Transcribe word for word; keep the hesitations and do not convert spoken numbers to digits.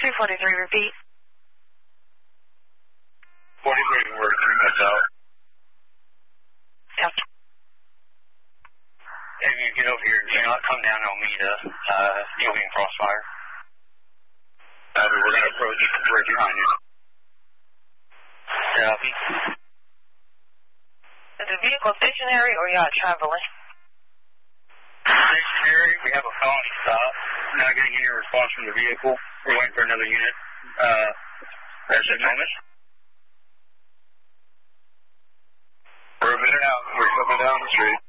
three forty-three, repeat. forty-three, we're three minutes out. Yep. If you get over here, do not come down on me to, uh, you'll be in crossfire. Uh, we're going to approach right behind you. Copy. Is the vehicle stationary or y'all traveling? Stationary, we have a felony stop. We're not getting any response from the vehicle. We're waiting for another unit. Uh, that's it, moment. We're moving out. We're coming down the street.